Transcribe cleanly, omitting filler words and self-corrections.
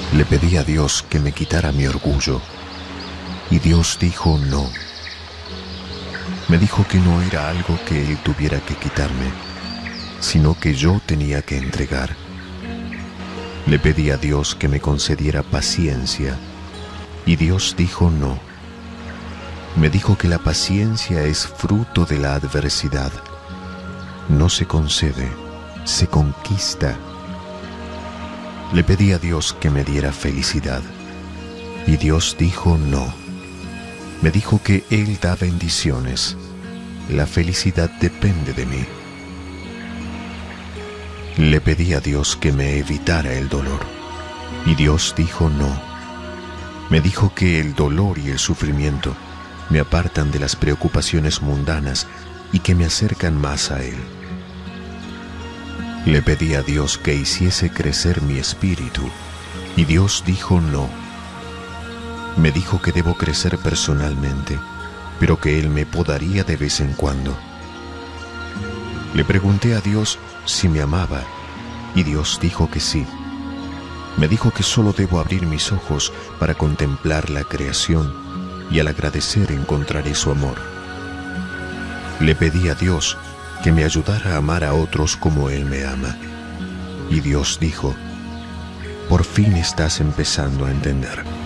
Le pedí a Dios que me quitara mi orgullo, y Dios dijo no. Me dijo que no era algo que Él tuviera que quitarme, sino que yo tenía que entregar. Le pedí a Dios que me concediera paciencia, y Dios dijo no. Me dijo que la paciencia es fruto de la adversidad. No se concede, se conquista. Le pedí a Dios que me diera felicidad, y Dios dijo no. Me dijo que Él da bendiciones. La felicidad depende de mí. Le pedí a Dios que me evitara el dolor, y Dios dijo no. Me dijo que el dolor y el sufrimiento me apartan de las preocupaciones mundanas y que me acercan más a Él. Le pedí a Dios que hiciese crecer mi espíritu, y Dios dijo no. Me dijo que debo crecer personalmente, pero que Él me podaría de vez en cuando. Le pregunté a Dios si me amaba, y Dios dijo que sí. Me dijo que solo debo abrir mis ojos para contemplar la creación, y al agradecer encontraré su amor. Le pedí a Dios que me ayudara a amar a otros como Él me ama, y Dios dijo: por fin estás empezando a entender.